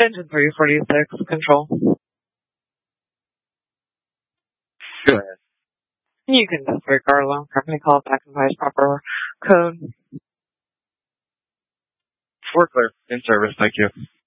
Engine 346, control. Go ahead. You can disregard loan company call back and advise proper code. We're clear. In service. Thank you.